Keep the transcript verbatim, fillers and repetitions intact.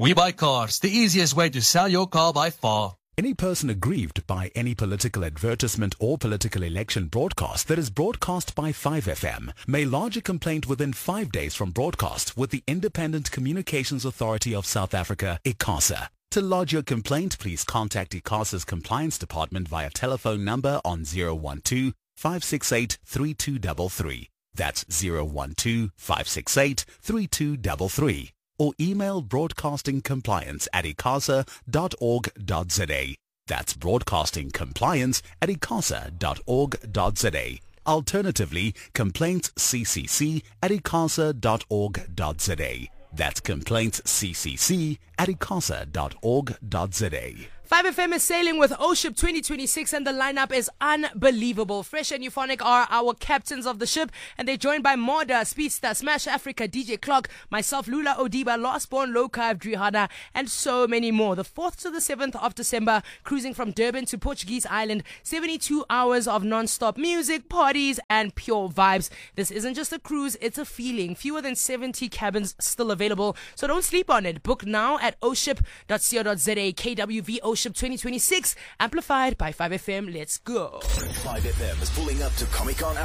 We Buy Cars, the easiest way to sell your car by far. Any person aggrieved by any political advertisement or political election broadcast that is broadcast by five F M may lodge a complaint within five days from broadcast with the Independent Communications Authority of South Africa, ICASA. To lodge your complaint, please contact ICASA's Compliance Department via telephone number on zero one two, five six eight, three two three three. That's zero one two, five six eight, three two three three. Or email broadcastingcompliance at icasa dot org dot za. That's broadcastingcompliance at icasa dot org dot za. Alternatively, complaintsccc at icasa dot org dot za. That's complaintsccc at icasa dot org dot za. five F M is sailing with O-Ship twenty twenty-six and the lineup is unbelievable. Fresh and Euphonic are our captains of the ship and they're joined by Moda, Speedster, Smash Africa, D J Clock, myself, Lula Odiba, Lostborn, Lokai, Drihada, and so many more. The fourth to the seventh of December, cruising from Durban to Portuguese Island, seventy-two hours of non-stop music, parties, and pure vibes. This isn't just a cruise, it's a feeling. Fewer than seventy cabins still available, so don't sleep on it. Book now at o ship dot co dot za. K W V O-Ship twenty twenty-six, amplified by five F M. Let's go. five F M is pulling up to Comic Con